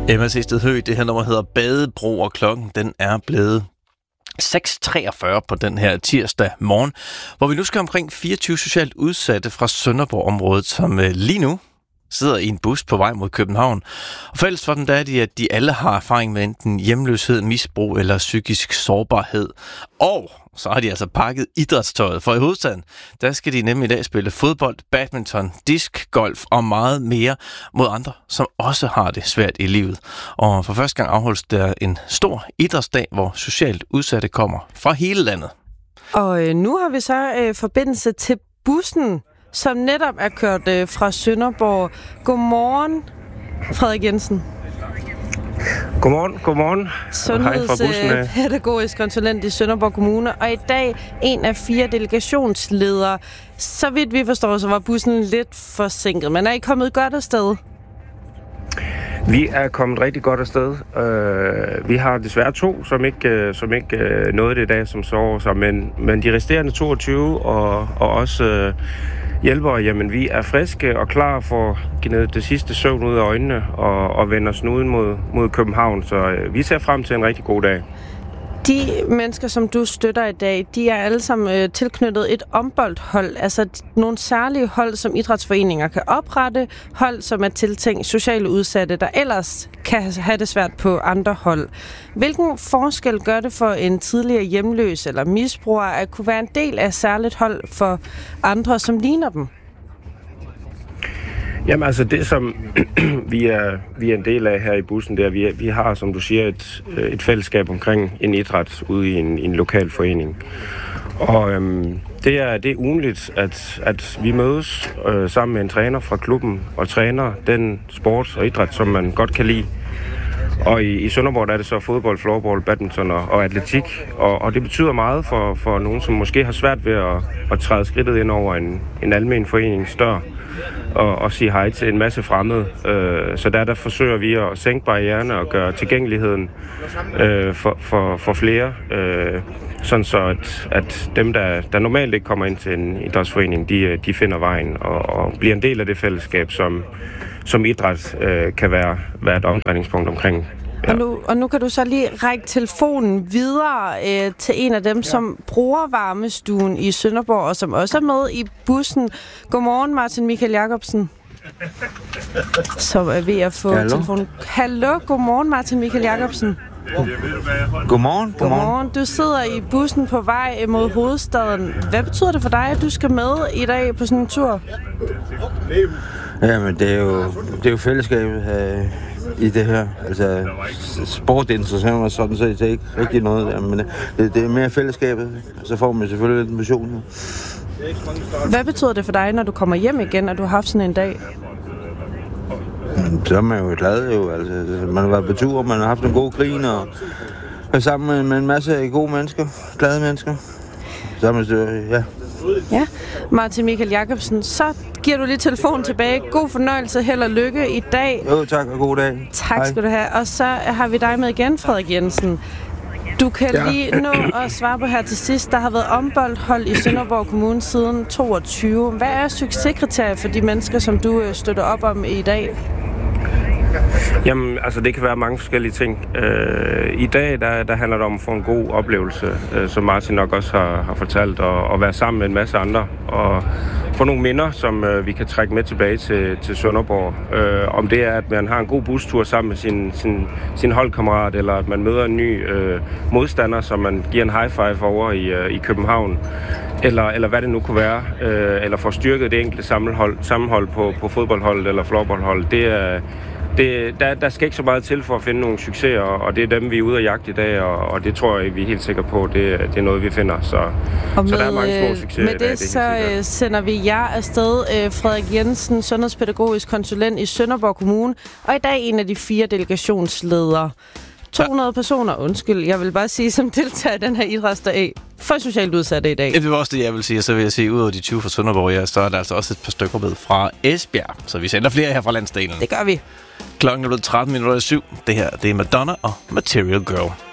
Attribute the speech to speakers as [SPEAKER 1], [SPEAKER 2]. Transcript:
[SPEAKER 1] Emma Sted Høgh, det her nummer hedder Badebro, og klokken den er blevet 6.43 på den her tirsdag morgen, hvor vi nu skal omkring 24 socialt udsatte fra Sønderborg-området, som lige nu sidder i en bus på vej mod København. Og fælles for dem, der er de, at de alle har erfaring med enten hjemløshed, misbrug eller psykisk sårbarhed. Og så har de altså pakket idrætstøjet, for i hovedstaden, der skal de nemlig i dag spille fodbold, badminton, disk, golf og meget mere mod andre, som også har det svært i livet. Og for første gang afholdes der en stor idrætsdag, hvor socialt udsatte kommer fra hele landet.
[SPEAKER 2] Og nu har vi så forbindelse til bussen, som netop er kørt fra Sønderborg. Godmorgen, Frederik Jensen.
[SPEAKER 3] Godmorgen.
[SPEAKER 2] Sundhedspædagogisk konsulent i Sønderborg Kommune, og i dag en af 4 delegationsledere. Så vidt vi forstår, så var bussen lidt forsinket, men er I kommet godt afsted?
[SPEAKER 3] Vi er kommet rigtig godt afsted. Vi har desværre 2, som ikke nåede det i dag, som sover sig, men de resterende 22 og også hjælpere, jamen vi er friske og klar for at give det sidste søvn ud af øjnene og vende os snuden mod København, så vi ser frem til en rigtig god dag.
[SPEAKER 2] De mennesker, som du støtter i dag, de er alle sammen tilknyttet et omboldhold, altså nogle særlige hold, som idrætsforeninger kan oprette, hold, som er tiltænkt sociale udsatte, der ellers kan have det svært på andre hold. Hvilken forskel gør det for en tidligere hjemløs eller misbruger at kunne være en del af særligt hold for andre, som ligner dem?
[SPEAKER 3] Jamen altså det, som vi er en del af her i bussen, det er, vi har, som du siger, et fællesskab omkring en idræt ude i en lokal forening. Og det er ugenligt, at vi mødes sammen med en træner fra klubben og træner den sport og idræt, som man godt kan lide. Og i Sønderborg der er det så fodbold, floorball, badminton og atletik. Og det betyder meget for nogen, som måske har svært ved at træde skridtet ind over en almen forenings dør og sige hej til en masse fremmede. Så der forsøger vi at sænke barriererne og gøre tilgængeligheden for flere. Sådan så at dem, der normalt ikke kommer ind til en idrætsforening, de finder vejen og bliver en del af det fællesskab, som idræt kan være et omdrejningspunkt omkring. Ja.
[SPEAKER 2] Og nu kan du så lige række telefonen videre til en af dem, som bruger varmestuen i Sønderborg, og som også er med i bussen. Godmorgen, Martin Michael Jacobsen. Så er vi at få telefonen. Hallo, godmorgen, Martin Michael Jacobsen.
[SPEAKER 4] Godmorgen.
[SPEAKER 2] Du sidder i bussen på vej mod hovedstaden. Hvad betyder det for dig, at du skal med i dag på sådan en tur?
[SPEAKER 4] Jamen, det er jo fællesskabet i det her. Altså, sport interesserer mig sådan set ikke rigtig noget der, men det er mere fællesskabet. Så får man selvfølgelig lidt motion.
[SPEAKER 2] Hvad betyder det for dig, når du kommer hjem igen, at du har haft sådan en dag?
[SPEAKER 4] Så er man jo glad jo. Altså, man har været på tur, man har haft en god grin og er sammen med en masse gode mennesker, glade mennesker.
[SPEAKER 2] Ja, Martin Michael Jacobsen, så giver du lige telefonen tilbage. God fornøjelse, held og lykke i dag.
[SPEAKER 4] Jo, tak og god dag.
[SPEAKER 2] Tak skal du have. Og så har vi dig med igen, Frederik Jensen. Du kan lige nå at svare på her til sidst. Der har været omboldhold i Sønderborg Kommune siden 22. Hvad er succeskriteriet for de mennesker, som du støtter op om i dag?
[SPEAKER 3] Jamen, altså det kan være mange forskellige ting. I dag, der handler det om at få en god oplevelse, som Martin nok også har fortalt, og være sammen med en masse andre, og få nogle minder, som vi kan trække med tilbage til Sønderborg. Om det er, at man har en god bustur sammen med sin holdkammerat, eller at man møder en ny modstander, som man giver en high five over i København, eller hvad det nu kunne være, eller får styrket det enkelte sammenhold på fodboldholdet eller floorballholdet. Der skal ikke så meget til for at finde nogle succeser, og det er dem, vi er ude at jagte i dag, og det tror jeg, vi er helt sikre på, det er noget, vi finder. Så der er mange små succeser
[SPEAKER 2] med det, så sender vi jer afsted, Frederik Jensen, sundhedspædagogisk konsulent i Sønderborg Kommune, og i dag en af de 4 delegationsledere. 200 personer, jeg vil bare sige, som deltager i den her idrætsdag for socialt udsatte i dag.
[SPEAKER 1] Det var også det, jeg vil sige, og så vil jeg sige, ud af de 20 fra Sønderborg, så er der altså også et par stykker med fra Esbjerg, så vi sender flere her fra landsdelen.
[SPEAKER 2] Det gør vi.
[SPEAKER 1] Klokken er blevet 13:07. Det her, det er Madonna og Material Girl.